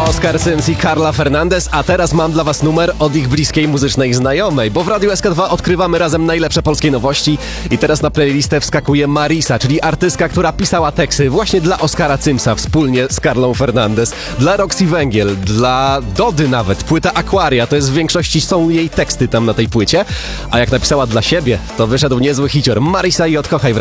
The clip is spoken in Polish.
Oscar Sims i Carla Fernandez, a teraz mam dla was numer od ich bliskiej muzycznej znajomej, bo w Radiu SK2 odkrywamy razem najlepsze polskie nowości i teraz na playlistę wskakuje Marisa, czyli artystka, która pisała teksty właśnie dla Oscara Simsa wspólnie z Carlą Fernandez, dla Roxy Węgiel, dla Dody nawet, płyta Aquaria, to jest w większości są jej teksty tam na tej płycie, a jak napisała dla siebie, to wyszedł niezły hicior. Marisa i Odkochaj w